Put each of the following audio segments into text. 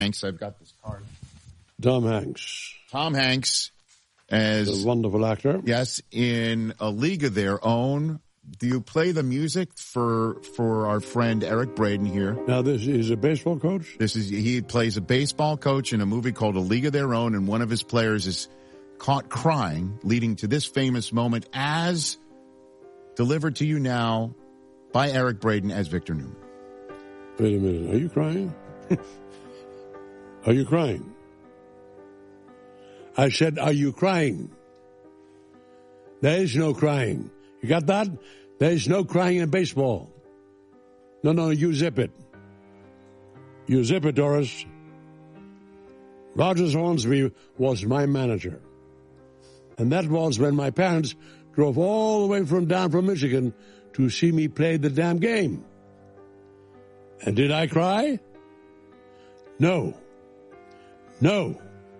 Hanks. I've got this card. Tom Hanks. Tom Hanks as a wonderful actor. Yes, in A League of Their Own. Do you play the music for our friend Eric Braeden here? Now, this is a baseball coach? He plays a baseball coach in a movie called A League of Their Own, and one of his players is caught crying, leading to this famous moment as delivered to you now by Eric Braeden as Victor Newman. Wait a minute. Are you crying? Are you crying? I said, are you crying? There is no crying. You got that? There is no crying in baseball. No, you zip it. You zip it, Doris. Rogers Hornsby was my manager. And that was when my parents drove all the way down from Michigan to see me play the damn game. And did I cry? No. You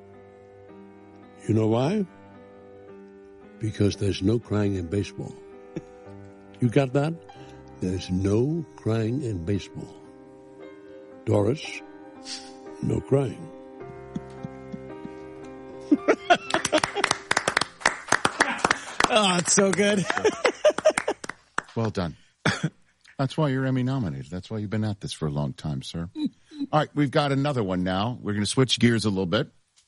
know why? Because there's no crying in baseball. You got that? There's no crying in baseball. Doris, no crying. Oh, it's so good. Well done. That's why you're Emmy nominated. That's why you've been at this for a long time, sir. All right, we've got another one now. We're going to switch gears a little bit.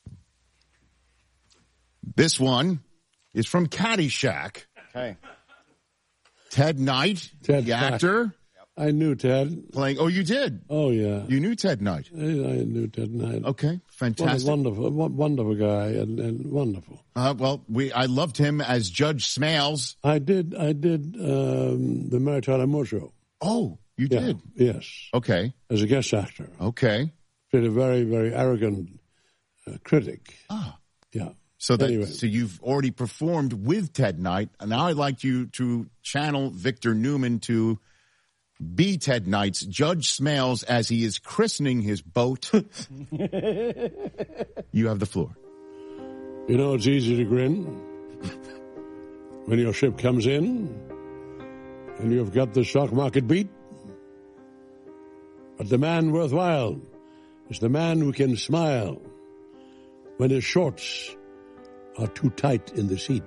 This one is from Caddyshack. Okay. Ted Knight, the actor. I knew Ted. Playing. Oh, you did? Oh, yeah. You knew Ted Knight? I knew Ted Knight. Okay, fantastic. Wonderful guy and wonderful. I loved him as Judge Smales. I did the Mary Tyler Moore Show. Oh, you did? Yes. Okay. As a guest actor. Okay. Played a very, very arrogant critic. Ah. Yeah. So you've already performed with Ted Knight, and now I'd like you to channel Victor Newman to be Ted Knight's Judge Smales as he is christening his boat. You have the floor. You know, it's easy to grin when your ship comes in and you've got the stock market beat. But the man worthwhile is the man who can smile when his shorts are too tight in the seat.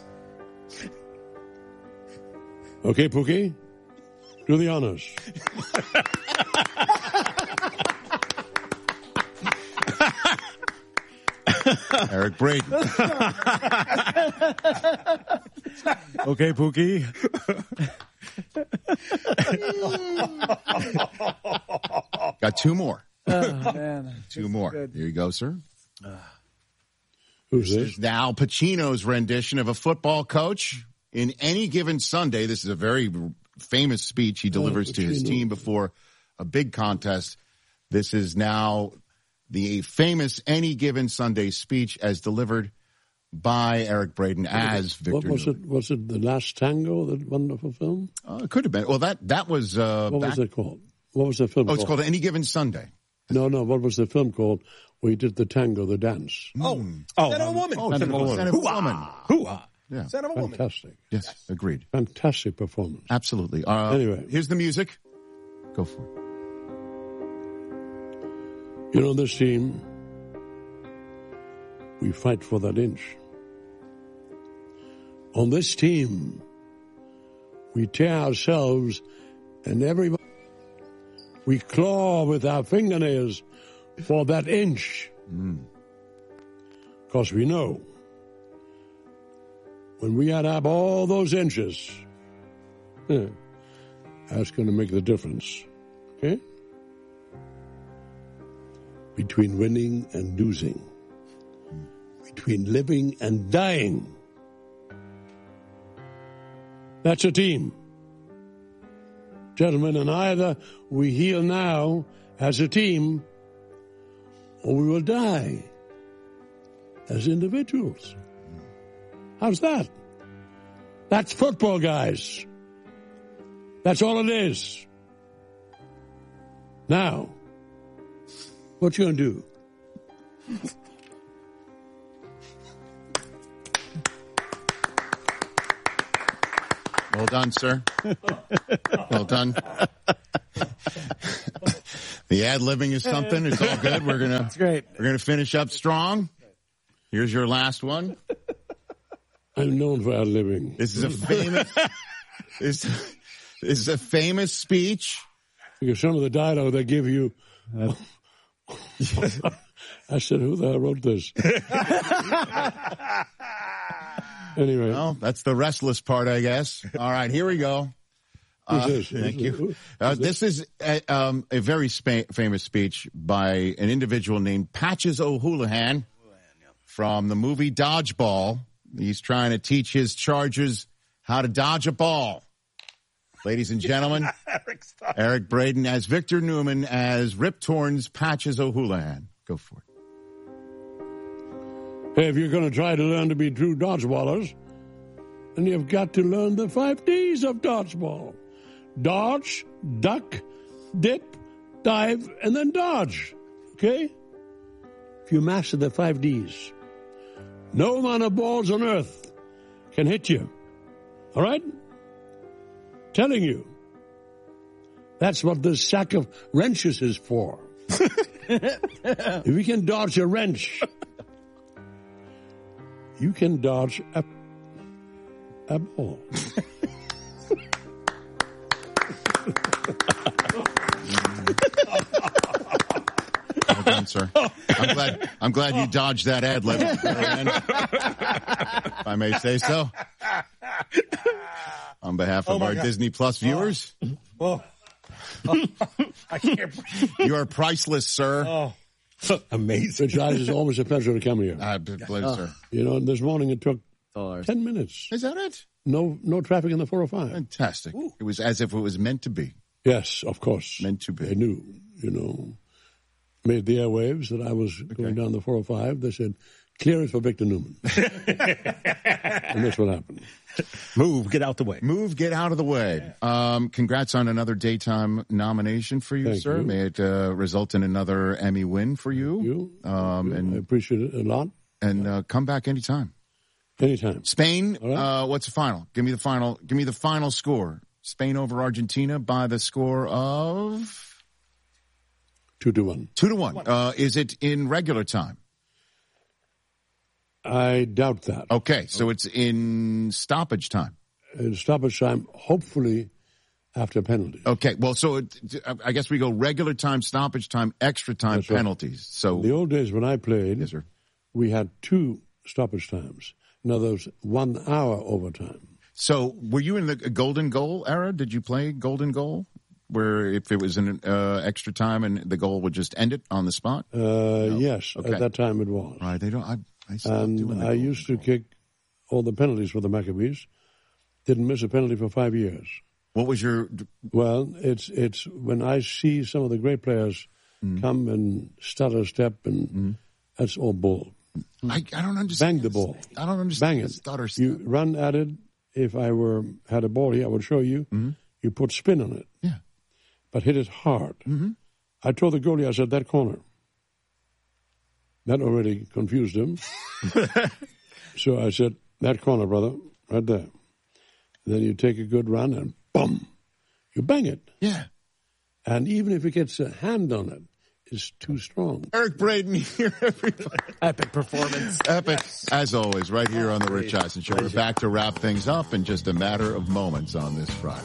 Okay, Pookie? Do the honors. Eric Braeden. Okay, Pookie. Got two more. Oh, man. Two more. Good. Here you go, sir. Who's this? Is Al Pacino's rendition of a football coach in Any Given Sunday. This is a very famous speech he delivers to his team before a big contest. This is now the famous Any Given Sunday speech as delivered by Eric Braeden as Victor Newman. Was it The Last Tango, that wonderful film? It could have been. Well, that was... what was it called? What was the film called? It's called Any Given Sunday. No. What was the film called where he did the tango, the dance? Son of a woman. Son of a woman. Hoo-ah. Yeah. Son of a woman. Fantastic. Yes, agreed. Fantastic performance. Absolutely. Anyway. Here's the music. Go for it. You know, this team, we fight for that inch. On this team, we tear ourselves and everybody. We claw with our fingernails for that inch. Because we know when we add up all those inches, that's going to make the difference. Okay? Between winning and losing. Between living and dying. That's a team. Gentlemen, and either we heal now as a team, or we will die as individuals. How's that? That's football, guys. That's all it is. Now, what you gonna do? Well done, sir. Well done. The ad-libbing is something. It's all good. That's great. We're gonna finish up strong. Here's your last one. I'm known for ad-libbing. This is a famous. This is a famous speech. Because some of the dialogue they give you. I said, "Who the hell wrote this?" Anyway, Well, that's the restless part, I guess. All right, here we go. Thank you. This is a very famous speech by an individual named Patches O'Houlihan from the movie Dodgeball. He's trying to teach his Chargers how to dodge a ball. Ladies and gentlemen, Eric Braeden as Victor Newman as Rip Torn's Patches O'Houlihan. Go for it. hey, if you're going to try to learn to be true dodgeballers, then you've got to learn the 5 Ds of dodgeball. Dodge, duck, dip, dive, and then dodge. Okay? If you master the 5 Ds, no amount of balls on earth can hit you. All right? Telling you. That's what the sack of wrenches is for. If you can dodge a wrench, you can dodge a ball. Well done, sir. I'm glad you dodged that ad lib. If I may say so. On behalf of our Disney Plus viewers, I can't breathe. you are priceless, sir. Oh, amazing. Rich Eisen, it's always a pleasure to come here. Pleasure, sir. You know, this morning it took 10 minutes. Is that it? No traffic in the 405. Fantastic. It was as if it was meant to be. Yes, of course. Meant to be. They knew, you know, made the airwaves that I was going down the 405. They said, clear it for Victor Newman. And that's what happened. Move, get out the way. Move, get out of the way. Congrats on another daytime nomination for you, Thank sir. you. May it result in another Emmy win for you. I appreciate it a lot. And come back anytime. Anytime. Spain, All right. what's the final? Give me the final score. Spain over Argentina by the score of 2-1. 2-1. Is it in regular time? I doubt that. Okay, so it's in stoppage time. In stoppage time, hopefully after penalties. Okay, well, so I guess we go regular time, stoppage time, extra time, That's right. penalties. So In the old days when I played, yes, sir. we had 2 stoppage times. In other words, 1 hour overtime. So were you in the golden goal era? Did you play golden goal, where if it was an extra time and the goal would just end it on the spot? Yes, Okay. at that time it was. Right, they don't. I stopped doing And that. I used to kick all the penalties for the Maccabees. Didn't miss a penalty for 5 years. What was your? Well, it's when I see some of the great players come and stutter step, and that's all bull. I don't understand. Bang the ball. I don't understand. Bang the it. stutter step. You run at it. If I had a ball here, I would show you. You put spin on it. Yeah. But hit it hard. I told the goalie, I said, that corner. That already confused him. So I said, that corner, brother, right there. Then you take a good run and boom, you bang it. Yeah. And even if it gets a hand on it, it's too strong. Eric Braeden here, everybody. Epic performance. Epic, as always, right here on the Rich Eisen Show. We're back to wrap things up in just a matter of moments on this Friday.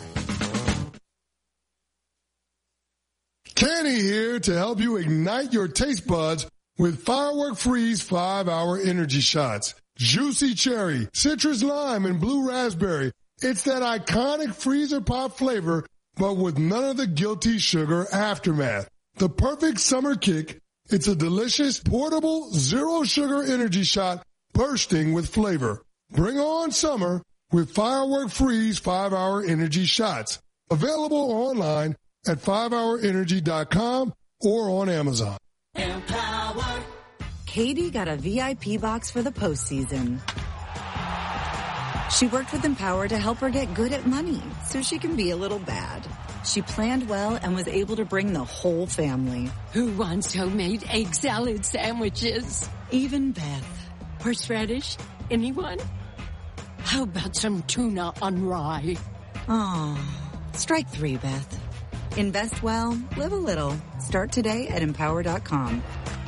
Kenny here to help you ignite your taste buds with Firework Freeze 5-Hour Energy Shots. Juicy cherry, citrus lime, and blue raspberry. It's that iconic freezer pop flavor, but with none of the guilty sugar aftermath. The perfect summer kick. It's a delicious, portable, zero-sugar energy shot bursting with flavor. Bring on summer with Firework Freeze 5-Hour Energy Shots. Available online at 5hourenergy.com or on Amazon. Empower. Katie got a VIP box for the postseason. She worked with Empower to help her get good at money so she can be a little bad. She planned well and was able to bring the whole family. Who wants homemade egg salad sandwiches? Even Beth. Horseradish? Anyone? How about some tuna on rye? Aw. Strike 3, Beth. Invest well, live a little. Start today at Empower.com.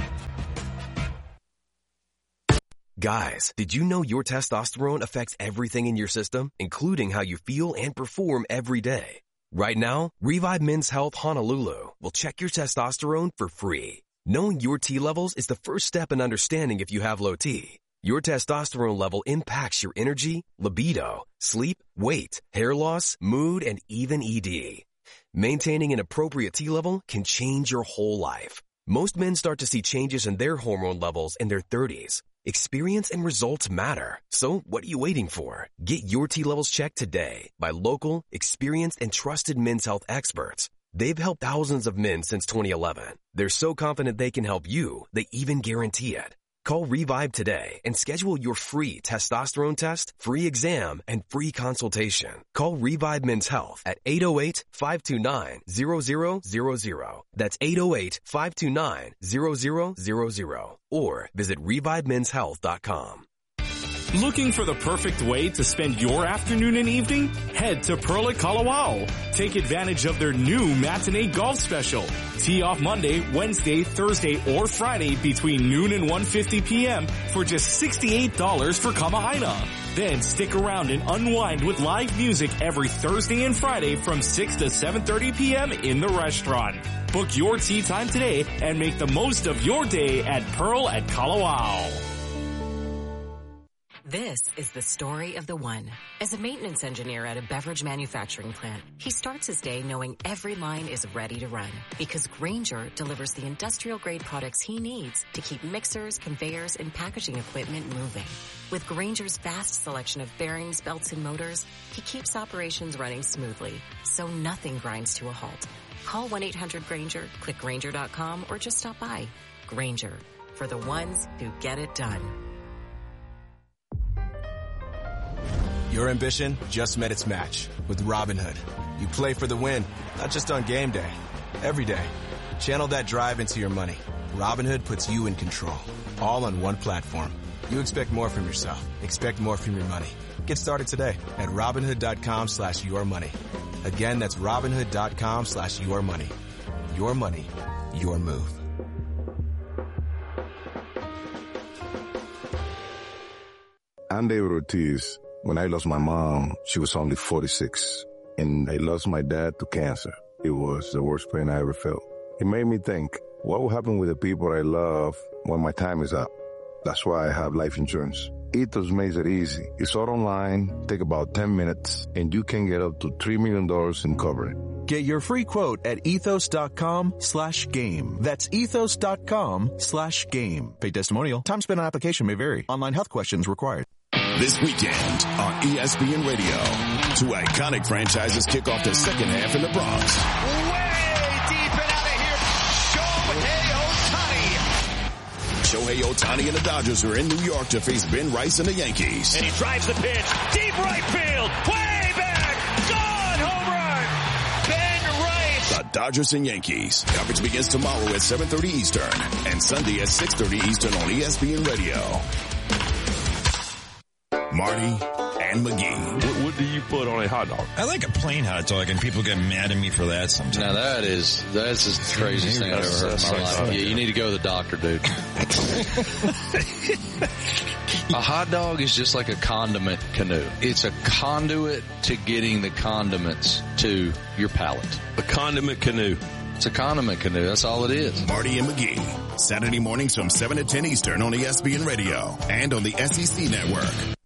Guys, did you know your testosterone affects everything in your system, including how you feel and perform every day? Right now, Revive Men's Health Honolulu will check your testosterone for free. Knowing your T levels is the first step in understanding if you have low T. Your testosterone level impacts your energy, libido, sleep, weight, hair loss, mood, and even ED. Maintaining an appropriate T level can change your whole life. Most men start to see changes in their hormone levels in their 30s. Experience and results matter. So what are you waiting for? Get your T levels checked today by local, experienced, and trusted men's health experts. They've helped thousands of men since 2011. They're so confident they can help you, they even guarantee it. Call Revive today and schedule your free testosterone test, free exam, and free consultation. Call Revive Men's Health at 808-529-0000. That's 808-529-0000. Or visit ReviveMen'sHealth.com. Looking for the perfect way to spend your afternoon and evening? Head to Pearl at Kalawao. Take advantage of their new matinee golf special. Tee off Monday, Wednesday, Thursday, or Friday between noon and 1:50 p.m. for just $68 for Kamahaina. Then stick around and unwind with live music every Thursday and Friday from 6 to 7:30 p.m. in the restaurant. Book your tee time today and make the most of your day at Pearl at Kalawao. This is the story of the one. As a maintenance engineer at a beverage manufacturing plant, he starts his day knowing every line is ready to run because Grainger delivers the industrial-grade products he needs to keep mixers, conveyors, and packaging equipment moving. With Grainger's vast selection of bearings, belts, and motors, he keeps operations running smoothly, so nothing grinds to a halt. Call 1-800-GRAINGER, click Grainger.com, or just stop by. Grainger, for the ones who get it done. Your ambition just met its match with Robinhood. You play for the win, not just on game day, every day. Channel that drive into your money. Robinhood puts you in control, all on one platform. You expect more from yourself. Expect more from your money. Get started today at Robinhood.com/yourmoney. Again, that's Robinhood.com/yourmoney. Your money, your move. I'm David Ortiz. When I lost my mom, she was only 46, and I lost my dad to cancer. It was the worst pain I ever felt. It made me think, what will happen with the people I love when my time is up? That's why I have life insurance. Ethos makes it easy. It's all online, take about 10 minutes, and you can get up to $3 million in coverage. Get your free quote at ethos.com/game. That's ethos.com/game. Paid testimonial. Time spent on application may vary. Online health questions required. This weekend on ESPN Radio, two iconic franchises kick off the second half in the Bronx. Way deep and out of here, Shohei Ohtani and the Dodgers are in New York to face Ben Rice and the Yankees. And he drives the pitch, deep right field, way back, gone, home run, Ben Rice. The Dodgers and Yankees. Coverage begins tomorrow at 7:30 Eastern and Sunday at 6:30 Eastern on ESPN Radio. Marty and McGee. What do you put on a hot dog? I like a plain hot dog, and people get mad at me for that sometimes. Now that's just the craziest thing I've ever heard in my life. Yeah, you need to go to the doctor, dude. A hot dog is just like a condiment canoe. It's a conduit to getting the condiments to your palate. A condiment canoe. It's a condiment canoe. That's all it is. Marty and McGee. Saturday mornings from 7 to 10 Eastern on ESPN Radio and on the SEC Network.